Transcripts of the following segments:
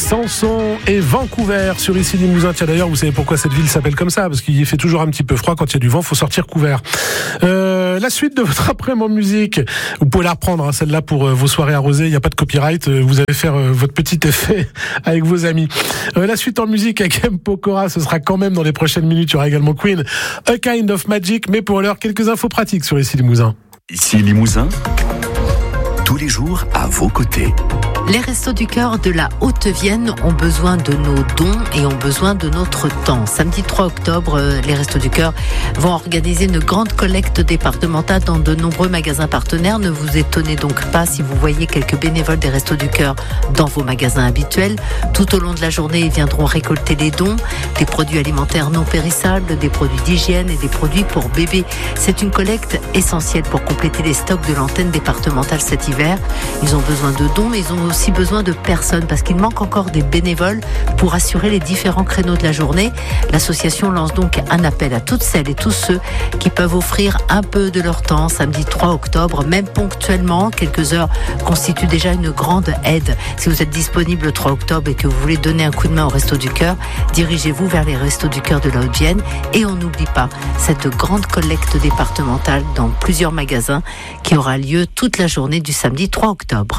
Sanson et Vancouver sur ici Limousin. Tiens, d'ailleurs, vous savez pourquoi cette ville s'appelle comme ça? Parce qu'il fait toujours un petit peu froid. Quand il y a du vent, faut sortir couvert. La suite de votre après-midi en musique, vous pouvez la reprendre, celle-là, pour vos soirées arrosées. Il n'y a pas de copyright. Vous allez faire votre petit effet avec vos amis. La suite en musique avec M. Pokora, ce sera quand même dans les prochaines minutes. Il y aura également Queen, A Kind of Magic. Mais pour l'heure, quelques infos pratiques sur ici Limousin. Ici Limousin, tous les jours à vos côtés. Les Restos du Cœur de la Haute-Vienne ont besoin de nos dons et ont besoin de notre temps. Samedi 3 octobre, les Restos du Cœur vont organiser une grande collecte départementale dans de nombreux magasins partenaires. Ne vous étonnez donc pas si vous voyez quelques bénévoles des Restos du Cœur dans vos magasins habituels. Tout au long de la journée, ils viendront récolter les dons, des produits alimentaires non périssables, des produits d'hygiène et des produits pour bébés. C'est une collecte essentielle pour compléter les stocks de l'antenne départementale cet hiver. Ils ont besoin de dons, mais ils ont aussi besoin de personnes parce qu'il manque encore des bénévoles pour assurer les différents créneaux de la journée. L'association lance donc un appel à toutes celles et tous ceux qui peuvent offrir un peu de leur temps samedi 3 octobre, même ponctuellement. Quelques heures constituent déjà une grande aide. Si vous êtes disponible le 3 octobre et que vous voulez donner un coup de main au Resto du Cœur, dirigez-vous vers les Restos du Cœur de la Haute-Vienne et on n'oublie pas cette grande collecte départementale dans plusieurs magasins qui aura lieu toute la journée du samedi 3 octobre.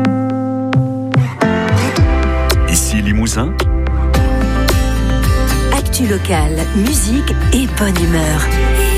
Ici Limousin. Actu locale, musique et bonne humeur.